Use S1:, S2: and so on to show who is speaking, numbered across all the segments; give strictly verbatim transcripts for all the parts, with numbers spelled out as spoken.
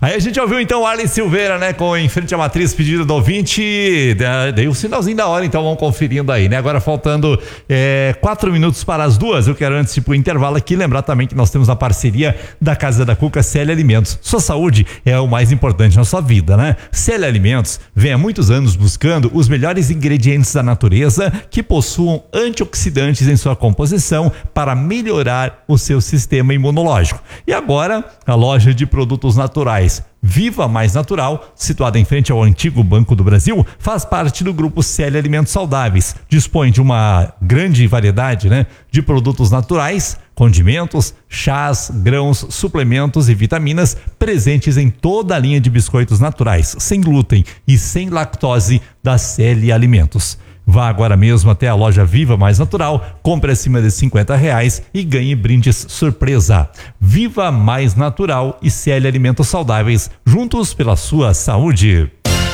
S1: Aí a gente ouviu então o Arlen Silveira, né, com Em Frente à Matriz, pedido do ouvinte, dei o sinalzinho da hora, então vamos conferindo aí, né? Agora faltando é, quatro minutos para as duas, eu quero antes de ir pro intervalo aqui lembrar também que nós temos a parceria da Casa da Cuca C L Alimentos. Sua saúde é o mais importante na sua vida, né? C L Alimentos vem há muitos anos buscando os melhores ingredientes da natureza que possuam antioxidantes em sua composição para melhorar o seu sistema imunológico. E agora, a loja de produtos naturais Viva Mais Natural, situada em frente ao antigo Banco do Brasil, faz parte do grupo C L Alimentos Saudáveis. Dispõe de uma grande variedade, né, de produtos naturais, condimentos, chás, grãos, suplementos e vitaminas presentes em toda a linha de biscoitos naturais, sem glúten e sem lactose da C L Alimentos. Vá agora mesmo até a loja Viva Mais Natural, compre acima de cinquenta reais e ganhe brindes surpresa. Viva Mais Natural e C L Alimentos Saudáveis, juntos pela sua saúde.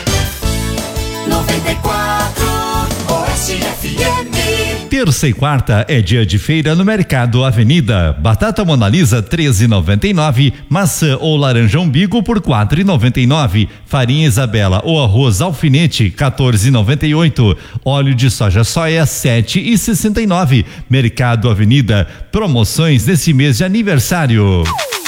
S2: noventa e quatro Oeste F M.
S1: Terça e quarta é dia de feira no Mercado Avenida. Batata Mona Lisa treze e noventa e nove, maçã ou laranja umbigo por quatro e noventa e nove, farinha Isabela ou arroz alfinete quatorze e noventa e oito, óleo de soja soia sete e sessenta e nove. Mercado Avenida, promoções nesse mês de aniversário.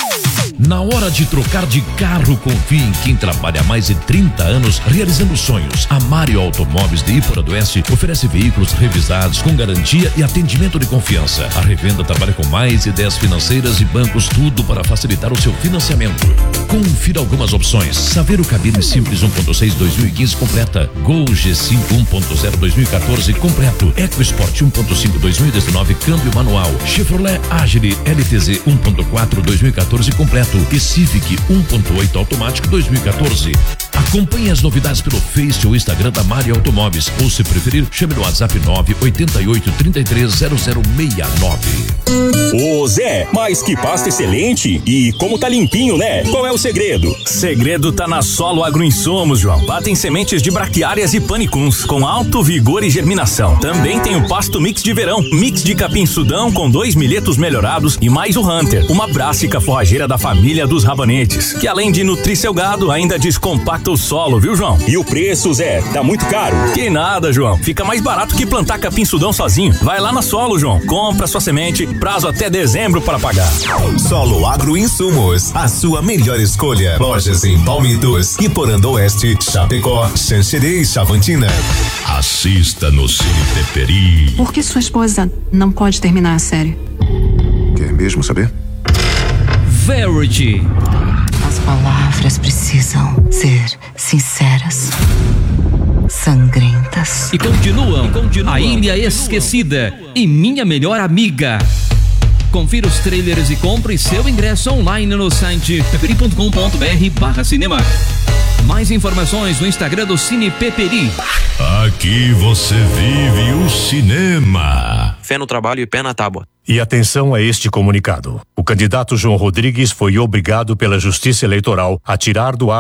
S3: Na hora de trocar de carro, confie em quem trabalha há mais de trinta anos realizando sonhos. A Mário Automóveis de Ípora do Oeste oferece veículos revisados com garantia e atendimento de confiança. A revenda trabalha com mais de dez financeiras e bancos, tudo para facilitar o seu financiamento. Confira algumas opções: Saveiro Cabine Simples um ponto seis dois mil e quinze completa, Gol G cinco um ponto zero dois mil e quatorze completo, EcoSport um ponto cinco dois mil e dezenove câmbio manual, Chevrolet Agile L T Z um ponto quatro dois mil e quatorze completo e Civic um ponto oito automático dois mil e quatorze. Acompanhe as novidades pelo Face ou Instagram da Mário Automóveis, ou se preferir, chame no WhatsApp nove oito oito, três três zero zero seis nove.
S4: Ô Zé, mas que pasta excelente! E como tá limpinho, né? Qual é o segredo?
S5: Segredo tá na Solo Agroinsumos, João. Lá tem sementes de braquiárias e panicuns, com alto vigor e germinação. Também tem o pasto mix de verão, mix de capim sudão com dois milhetos melhorados e mais o Hunter, uma brássica forrageira da família dos rabanetes, que além de nutrir seu gado, ainda descompacta o solo, viu, João?
S4: E o preço, Zé? Tá muito caro?
S5: Que nada, João. Fica mais barato que plantar capim sudão sozinho. Vai lá na Solo, João. Compra sua semente, prazo até dezembro para pagar.
S6: Solo Agroinsumos, a sua melhor escolha. Lojas em Palmitos, Iporã Oeste, Chapecó, Xanxerê e Chavantina.
S3: Assista no Cine Peperi.
S7: Por que sua esposa não pode terminar a série?
S6: Quer mesmo saber?
S8: Verity.
S9: As palavras precisam ser sinceras, sangrentas.
S8: E continuam, e continuam. A Ilha Esquecida e Minha Melhor Amiga. Confira os trailers e compre seu ingresso online no site peperi ponto com ponto br barra cinema. Mais informações no Instagram do Cine Peperi.
S3: Aqui você vive o cinema.
S10: Fé no trabalho e pé na tábua.
S11: E atenção a este comunicado. O candidato João Rodrigues foi obrigado pela Justiça Eleitoral a tirar do ar